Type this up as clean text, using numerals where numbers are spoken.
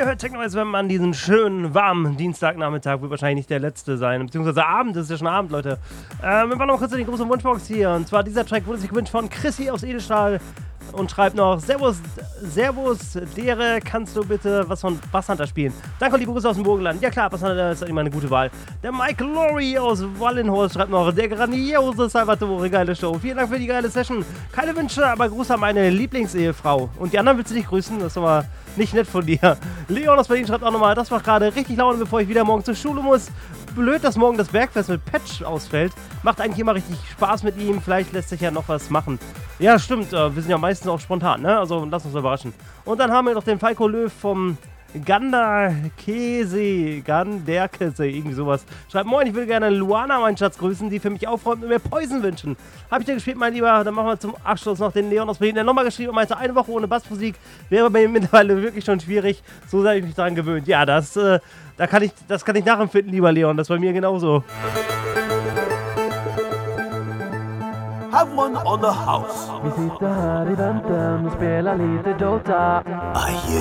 hört Techno FM an diesen schönen, warmen Dienstagnachmittag. Wird wahrscheinlich nicht der letzte sein, beziehungsweise Abend, das ist ja schon Abend, Leute. Wir machen noch kurz in die große Wunschbox hier. Und zwar dieser Track wurde sich gewünscht von Chrissy aus Edelstahl und schreibt noch: Servus, Dere, kannst du bitte was von Basshunter spielen? Danke und liebe Grüße aus dem Burgenland. Ja klar, Basshunter ist immer eine gute Wahl. Der Mike Lorry aus Wallenhorst schreibt noch: Der grandiose Salvatore, geile Show. Vielen Dank für die geile Session. Keine Wünsche, aber Gruß an meine Lieblingsehefrau. Und die anderen willst du nicht grüßen? Das ist aber nicht nett von dir. Leon aus Berlin schreibt auch nochmal: Das macht gerade richtig Laune, bevor ich wieder morgen zur Schule muss. Blöd, dass morgen das Bergfest mit Patch ausfällt. Macht eigentlich immer richtig Spaß mit ihm. Vielleicht lässt sich ja noch was machen. Ja, stimmt. Wir sind ja meistens auch spontan, ne? Also lass uns überraschen. Und dann haben wir noch den Falco Löw vom Ganderkesee, irgendwie sowas. Schreibt: Moin, ich will gerne Luana, meinen Schatz, grüßen, die für mich aufräumt und mir Poison wünschen. Hab ich dir gespielt, mein Lieber? Dann machen wir zum Abschluss noch den Leon aus Berlin, der nochmal geschrieben und meinte, eine Woche ohne Bassmusik wäre bei mir mittlerweile wirklich schon schwierig. So sei ich mich daran gewöhnt. Ja, das kann ich nachempfinden, lieber Leon. Das ist bei mir genauso. Have one on the house. Vi sitter här i väntan och spelar lite Dota. I hear